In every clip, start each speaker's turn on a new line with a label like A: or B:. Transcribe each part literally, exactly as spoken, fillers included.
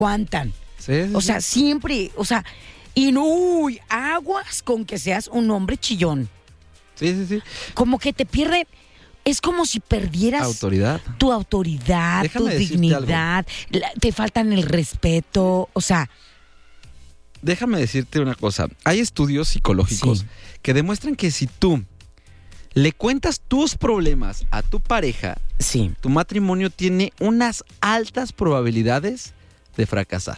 A: aguantan.
B: Sí, sí,
A: O
B: sí.
A: sea, siempre, o sea, y no, uy, aguas con que seas un hombre chillón.
B: Sí, sí, sí.
A: Como que te pierde, es como si perdieras
B: Autoridad.
A: tu autoridad,
B: Déjame
A: tu
B: decirte
A: dignidad, la- te faltan el respeto, o sea,
B: Déjame decirte una cosa. Hay estudios psicológicos
A: Sí.
B: que demuestran que si tú le cuentas tus problemas a tu pareja,
A: sí.
B: tu matrimonio tiene unas altas probabilidades de fracasar.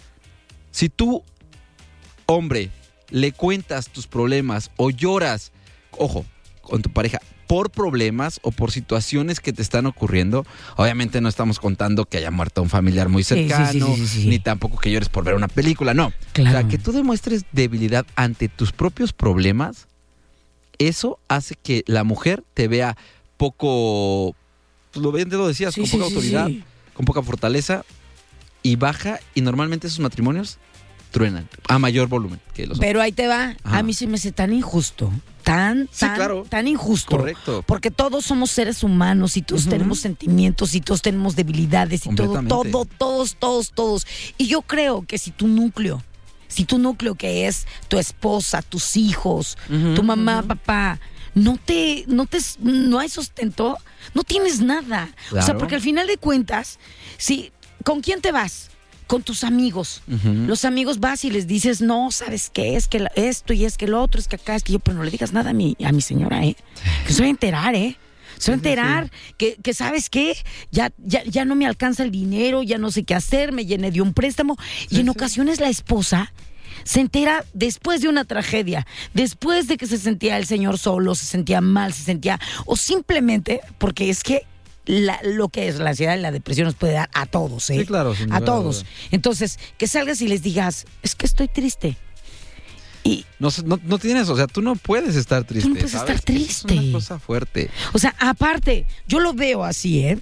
B: Si tú, hombre, le cuentas tus problemas o lloras, ojo, con tu pareja, por problemas o por situaciones que te están ocurriendo, obviamente no estamos contando que haya muerto un familiar muy
A: Sí, sí, sí,
B: cercano,
A: sí, sí, sí.
B: ni tampoco que llores por ver una película, no.
A: Claro.
B: O sea, que tú demuestres debilidad ante tus propios problemas, eso hace que la mujer te vea poco, pues lo bien te lo decías,
A: Sí,
B: con
A: sí,
B: poca
A: sí,
B: autoridad,
A: sí.
B: con poca fortaleza, y baja, y normalmente esos matrimonios truenan a mayor volumen que los otros.
A: Pero ahí te va,
B: Ajá.
A: a mí se me hace tan injusto, tan,
B: Sí,
A: tan,
B: claro.
A: tan injusto.
B: Correcto.
A: Porque todos somos seres humanos y todos
B: Ujú.
A: tenemos sentimientos y todos tenemos debilidades y todo,
B: Completamente.
A: todo, todos, todos, todos. Y yo creo que si tu núcleo, si tu núcleo que es tu esposa, tus hijos,
B: Ujú,
A: tu mamá,
B: ujú.
A: papá, no te, no te, no hay sustento, no tienes nada. O sea,
B: Claro.
A: porque al final de cuentas, si, ¿con quién te vas? Con tus amigos.
B: Ujú.
A: Los amigos vas y les dices, no, ¿sabes qué? Es que la- esto y es que lo otro, es que acá, es que yo, pero no le digas nada a mi, a mi señora, ¿eh? Que se va a enterar, ¿eh? Se va a
B: Sí, sí,
A: enterar que, que, ¿sabes qué? Ya, ya, ya no me alcanza el dinero, ya no sé qué hacer, me llené de un préstamo. y
B: Sí,
A: en
B: sí.
A: ocasiones la esposa se entera después de una tragedia, después de que se sentía el señor solo, se sentía mal, se sentía, o simplemente porque es que la- lo que es la ansiedad y la depresión nos puede dar a todos, ¿eh?
B: Sí, claro, sin
A: A
B: lugar a
A: todos.
B: duda.
A: Entonces, que salgas y les digas, es que estoy triste. Y,
B: No, se- no, no tienes, o sea, tú no puedes estar triste.
A: puedes
B: ¿sabes?
A: estar
B: Eso
A: triste.
B: Es una cosa fuerte.
A: o sea, aparte, yo lo veo así, ¿eh?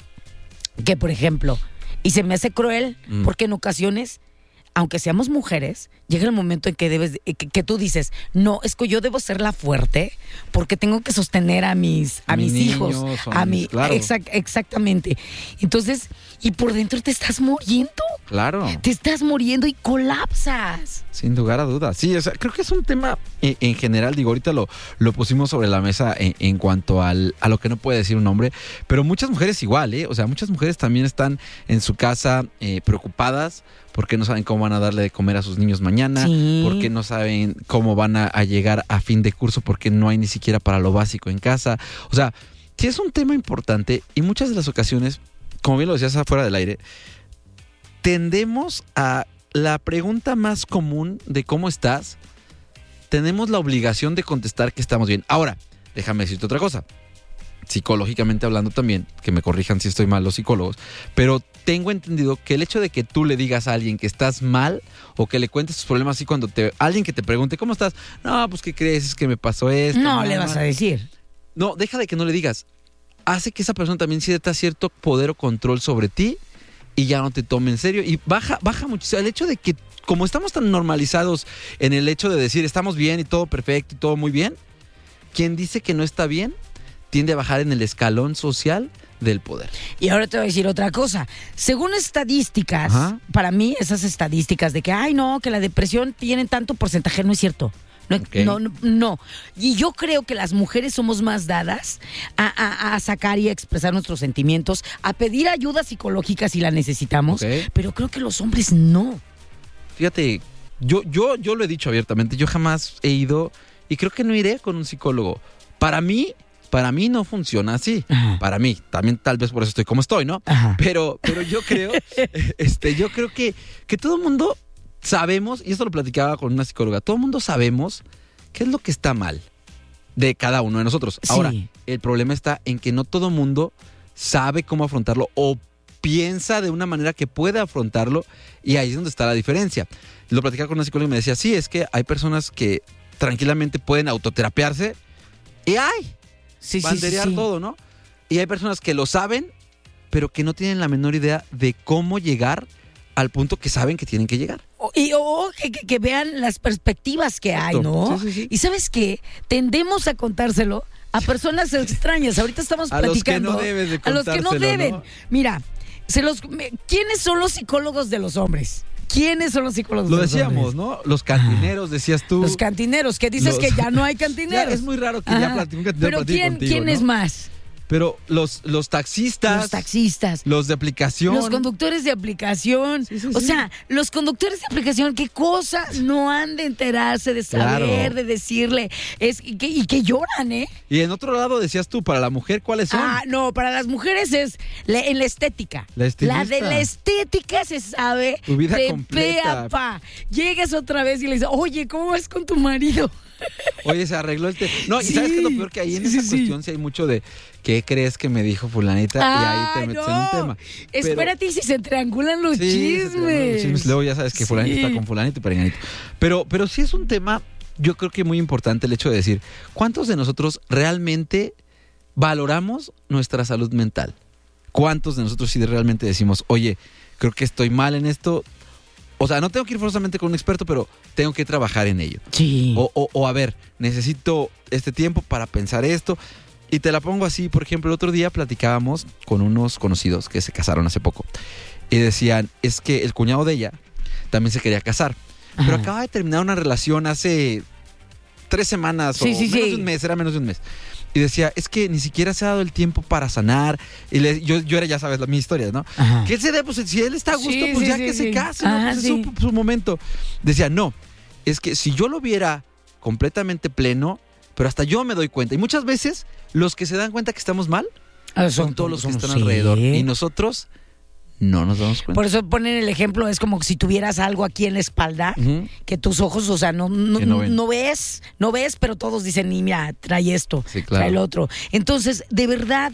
A: Que, por ejemplo, y se me hace cruel,
B: Mm.
A: porque en ocasiones, aunque seamos mujeres, llega el momento en que debes, de- que, que tú dices, no, es que yo debo ser la fuerte, porque tengo que sostener a mis, a
B: A
A: mis
B: mis
A: hijos,
B: niños, o
A: a
B: a
A: mi,
B: mis- claro.
A: exact- exactamente. Entonces, y por dentro te estás muriendo,
B: Claro.
A: te estás muriendo y colapsas.
B: Sin lugar a dudas. Sí, o sea, creo que es un tema eh, en general, digo, ahorita lo, lo pusimos sobre la mesa en, en cuanto al, a lo que no puede decir un hombre, pero muchas mujeres igual, ¿eh? O sea, muchas mujeres también están en su casa eh, preocupadas porque no saben cómo van a darle de comer a sus niños mañana,
A: Sí.
B: porque no saben cómo van a, a llegar a fin de curso porque no hay ni siquiera para lo básico en casa. O sea, sí es un tema importante y muchas de las ocasiones, como bien lo decías afuera del aire, tendemos a la pregunta más común de cómo estás, tenemos la obligación de contestar que estamos bien. Ahora, déjame decirte otra cosa. Psicológicamente hablando también, que me corrijan si estoy mal los psicólogos, pero tengo entendido que el hecho de que tú le digas a alguien que estás mal o que le cuentes tus problemas así cuando te alguien que te pregunte ¿cómo estás? No, pues ¿qué crees? Es que me pasó esto.
A: No
B: mamá".
A: le vas a decir.
B: No, deja de que no le digas. Hace que esa persona también sienta cierto poder o control sobre ti y ya no te tome en serio. Y baja, baja muchísimo. El hecho de que, como estamos tan normalizados en el hecho de decir estamos bien y todo perfecto y todo muy bien, quien dice que no está bien tiende a bajar en el escalón social del poder.
A: Y ahora te voy a decir otra cosa. Según estadísticas,
B: Ajá.
A: para mí esas estadísticas de que, ay no, que la depresión tiene tanto porcentaje, no es cierto. No,
B: Ok.
A: no, no, no. Y yo creo que las mujeres somos más dadas a, a- a sacar y a expresar nuestros sentimientos, a pedir ayuda psicológica si la necesitamos,
B: Ok.
A: pero creo que los hombres no.
B: Fíjate, yo, yo, yo lo he dicho abiertamente, yo jamás he ido y creo que no iré con un psicólogo. Para mí, para mí no funciona así.
A: Ajá.
B: Para mí, también tal vez por eso estoy como estoy, ¿no?
A: Ajá.
B: Pero, pero yo creo, este, yo creo que, que todo el mundo sabemos, y esto lo platicaba con una psicóloga, todo el mundo sabemos qué es lo que está mal de cada uno de nosotros.
A: Sí.
B: Ahora, el problema está en que no todo el mundo sabe cómo afrontarlo o piensa de una manera que pueda afrontarlo, y ahí es donde está la diferencia. Lo platicaba con una psicóloga y me decía, sí, es que hay personas que tranquilamente pueden autoterapiarse y ¡ay!
A: Sí, sí, sí,
B: banderear
A: sí.
B: todo, ¿no? Y hay personas que lo saben, pero que no tienen la menor idea de cómo llegar al punto que saben que tienen que llegar.
A: O- Y o que, que- que vean las perspectivas que hay,
B: Exacto.
A: ¿no?
B: Sí, sí, sí.
A: Y ¿sabes qué? Tendemos a contárselo a personas extrañas. Ahorita estamos
B: A los que
A: platicando.
B: no debes de
A: A los que no
B: contárselo,
A: deben.
B: ¿no?
A: Mira, se los, ¿quiénes son los psicólogos de los hombres? ¿Quiénes son los psicólogos
B: Lo
A: de los
B: decíamos,
A: hombres?
B: ¿no? Los cantineros, decías tú.
A: Los cantineros, que dices
B: Los-
A: que ya no hay
B: Ya,
A: cantineros.
B: es muy raro que
A: Ajá.
B: ya platique, un cantinero
A: Pero
B: platique
A: ¿quién,
B: contigo,
A: ¿quién
B: ¿no?
A: es más?
B: Pero los, los taxistas,
A: Los taxistas.
B: los de aplicación.
A: Los conductores de aplicación.
B: Sí, sí,
A: o
B: sí.
A: sea, los conductores de aplicación, ¿qué cosa no han de enterarse, de saber,
B: Claro.
A: de decirle? Es, y, que, y que lloran, ¿eh?
B: Y en otro lado decías tú, para la mujer, ¿cuáles son?
A: Ah, no, para las mujeres es la- en la estética.
B: La estilista.
A: de la estética se sabe
B: Tu vida
A: de pe
B: completa.
A: a pa. Llegas otra vez y le dices, oye, ¿cómo vas con tu marido?
B: Oye, se arregló el tema. No, y
A: Sí,
B: sabes que lo peor que ahí en
A: sí,
B: esa
A: sí,
B: cuestión sí hay mucho de ¿qué crees que me dijo fulanita?
A: Ah,
B: y ahí te metes
A: no.
B: en un tema. Pero-
A: Espérate, y si se triangulan los
B: Sí, se
A: chismes.
B: triangulan los chismes. Luego ya sabes que fulanito
A: Sí.
B: está con fulanito y perenganito. Pero, pero sí es un tema, yo creo que muy importante el hecho de decir, ¿cuántos de nosotros realmente valoramos nuestra salud mental? ¿Cuántos de nosotros sí realmente decimos, oye, creo que estoy mal en esto? O sea, no tengo que ir forzosamente con un experto, pero tengo que trabajar en ello.
A: Sí.
B: O, o, o a ver, necesito este tiempo para pensar esto. Y te la pongo así, por ejemplo, el otro día platicábamos con unos conocidos que se casaron hace poco. Y decían, es que el cuñado de ella también se quería casar. Pero
A: Ajá.
B: acaba de terminar una relación hace tres semanas
A: Sí,
B: o
A: sí,
B: menos
A: sí.
B: de un mes, era menos de un mes. Y decía, es que ni siquiera se ha dado el tiempo para sanar. Y le- yo, yo era, ya sabes, la, mi historia, ¿no?
A: Ajá.
B: Que él se dé, pues si él está a gusto,
A: Sí,
B: pues
A: sí,
B: ya
A: sí,
B: que
A: sí.
B: se case, ¿no?
A: Ajá,
B: Pues es
A: sí.
B: su, su momento. Decía, no, es que si yo lo viera completamente pleno, pero hasta yo me doy cuenta. Y muchas veces los que se dan cuenta que estamos mal
A: Ah,
B: son todos los que
A: somos-
B: están
A: sí.
B: alrededor. Y nosotros no nos damos cuenta.
A: Por eso ponen el ejemplo, es como si tuvieras algo aquí en la espalda,
B: Ujú.
A: que tus ojos, o sea, no, no,
B: Que no ven.
A: no ves, no ves, pero todos dicen, y mira, trae esto,
B: Sí, claro.
A: trae el otro. Entonces, de verdad,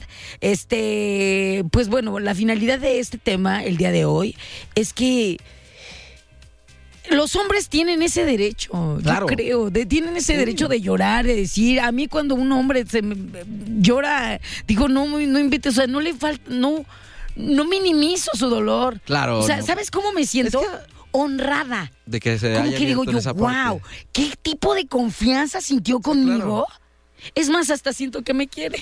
A: este, pues bueno, la finalidad de este tema el día de hoy es que los hombres tienen ese derecho,
B: Claro.
A: yo creo, de- tienen ese
B: Sí.
A: derecho de llorar, de decir, a mí cuando un hombre se me- llora, digo, no, no invite, o sea, no le falta, no, no minimizo su dolor.
B: Claro.
A: O sea,
B: no.
A: ¿sabes cómo me siento?
B: Es
A: honrada.
B: De que se
A: Como
B: haya
A: que digo
B: abierto en
A: yo,
B: esa parte.
A: wow, ¿qué tipo de confianza sintió conmigo? Es más, hasta siento que me quiere.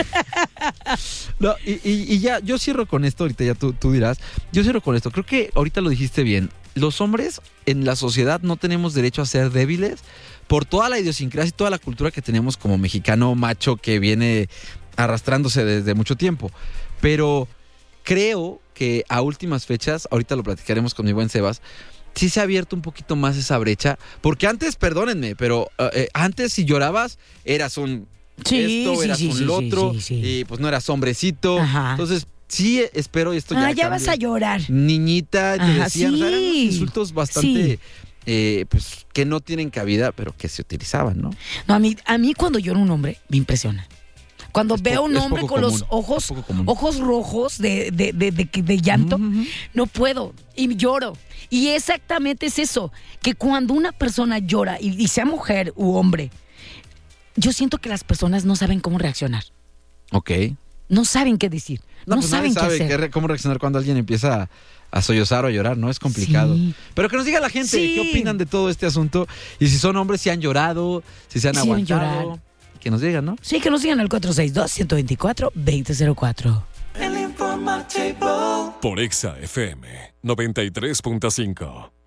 B: No, y, y- y ya, yo cierro con esto, ahorita ya tú, tú dirás, yo cierro con esto, creo que ahorita lo dijiste bien, los hombres en la sociedad no tenemos derecho a ser débiles por toda la idiosincrasia y toda la cultura que tenemos como mexicano macho que viene arrastrándose desde mucho tiempo, pero creo que a últimas fechas, ahorita lo platicaremos con mi buen Sebas, sí se ha abierto un poquito más esa brecha, porque antes, perdónenme, pero eh, eh, antes si llorabas eras un
A: Sí,
B: esto,
A: sí,
B: eras
A: sí,
B: un
A: sí,
B: otro,
A: sí, sí.
B: y pues no eras hombrecito.
A: Ajá.
B: Entonces, sí eh, espero esto ya
A: Ah, ya
B: cambie.
A: vas a llorar.
B: Niñita, te
A: Ajá,
B: decían, o sea, eran unos
A: sí.
B: insultos bastante,
A: Sí.
B: eh, pues, que no tienen cabida, pero que se utilizaban, ¿no?
A: No, a mí, a mí cuando llora un hombre, me impresiona. Cuando
B: Es
A: veo a
B: poco-
A: un
B: es
A: hombre
B: poco
A: con los
B: común,
A: ojos,
B: es poco común.
A: ojos rojos de, de, de, de, de llanto,
B: Ujú.
A: no puedo y lloro. Y exactamente es eso, que cuando una persona llora, y, y sea mujer u hombre, yo siento que las personas no saben cómo reaccionar.
B: Ok.
A: No saben qué decir. No,
B: No, pues
A: saben
B: nadie sabe
A: qué hacer.
B: qué re- cómo reaccionar cuando alguien empieza a, a sollozar o a llorar, ¿no? Es complicado.
A: Sí.
B: Pero que nos diga la gente
A: Sí.
B: qué opinan de todo este asunto y si son hombres, si han llorado, si se han
A: Sí han
B: aguantado.
A: llorado.
B: Que nos digan, ¿no?
A: Sí, que nos digan al cuatro seis dos, uno dos cuatro, dos cero cero cuatro.
C: Por Exa F M noventa y tres punto cinco.